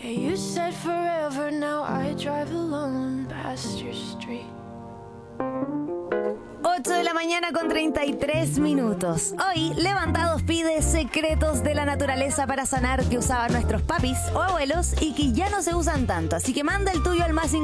Yeah, you said forever, now I drive alone past your street. 8 de la mañana con 33 minutos. Hoy, Levantados pide secretos de la naturaleza para sanar que usaban nuestros papis o abuelos y que ya no se usan tanto. Así que manda el tuyo al más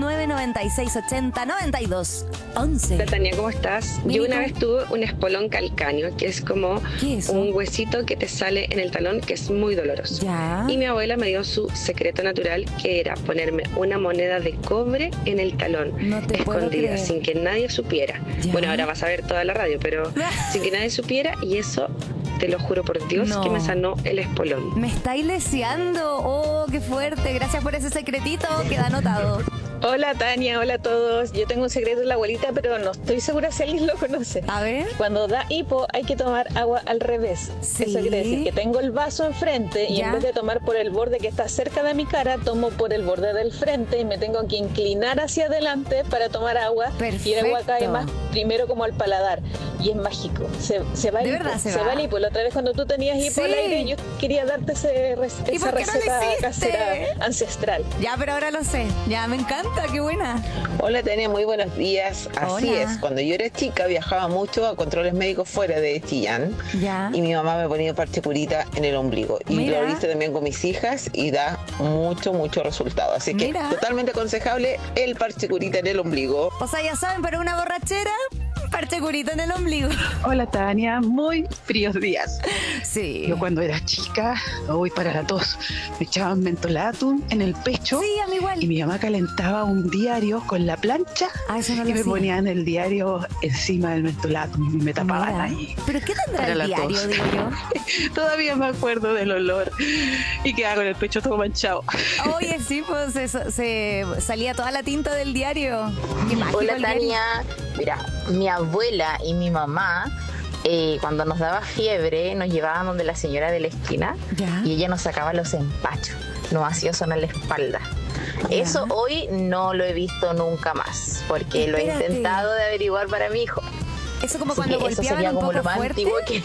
569-9680-9211. Hola Tania, ¿cómo estás? Yo una vez tuve un espolón calcáneo, que es como un huesito que te sale en el talón, que es muy doloroso. Ya. Y mi abuela me dio su secreto natural, que era ponerme una moneda de cobre en el talón, No te puedo escondida, creer. sin que nadie supiera. Ya. Bueno, ahora vas a ver toda la radio, pero sin que nadie supiera, y eso, te lo juro por Dios, No. que me sanó el espolón. Me estáis leseando. Oh, qué fuerte. Gracias por ese secretito. Queda anotado. Hola Tania, hola a todos. Yo tengo un secreto de la abuelita, pero no estoy segura si alguien lo conoce. A ver. Cuando da hipo hay que tomar agua al revés. Sí. Eso quiere decir que tengo el vaso enfrente y Ya. en vez de tomar por el borde que está cerca de mi cara, tomo por el borde del frente y me tengo que inclinar hacia adelante para tomar agua. Y el agua cae Perfecto. más primero como al paladar. Y es mágico. Se va el ¿De hipo. verdad se Se va? va el hipo. La otra vez cuando tú tenías hipo Sí. al aire, yo quería darte esa ¿Y por qué no lo receta hiciste? casera ancestral. Ya, pero ahora lo sé. Ya, me encanta. Qué buena. Hola Tania, muy buenos días. Así Hola. es, cuando yo era chica viajaba mucho a controles médicos fuera de Chillán Ya. y mi mamá me ponía parche curita en el ombligo. Y Mira. lo he visto también con mis hijas y da mucho resultado. Así que Mira. totalmente aconsejable el parche curita en el ombligo. O sea, ya saben, para una borrachera, parche curita en el ombligo. Hola Tania, muy fríos días. Sí. Yo cuando era chica, hoy para la tos, me echaban mentolatum en el pecho Sí, a mí igual. y mi mamá calentaba un diario con la plancha Ah, eso no y lo me hacía. ponían el diario encima del mentolatum y me tapaban Mira. ahí. ¿Pero qué tendrá Para el la diario, tos. digo yo? Todavía me acuerdo del olor y quedaba con el pecho todo manchado. Oye, sí, pues se salía toda la tinta del diario. Qué mágico Hola el diario. Tania, mira, mi abuela y mi mamá cuando nos daba fiebre nos llevaban donde la señora de la esquina Ya. y ella nos sacaba los empachos, nos hacía sonar la espalda. Eso hoy no lo he visto nunca más porque lo he Espérate. intentado de averiguar para mi hijo. Eso como Así cuando que eso golpeaban sería un como poco lo más fuerte. antiguo que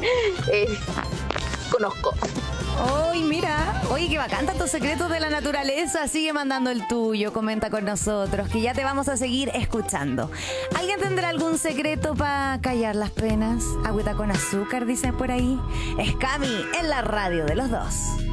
conozco. Ay, mira. Oye, qué bacán, tantos secretos de la naturaleza. Sigue mandando el tuyo, comenta con nosotros, que ya te vamos a seguir escuchando. ¿Alguien tendrá algún secreto para callar las penas? Agüita con azúcar, dicen por ahí. Es Cami en la radio de los dos.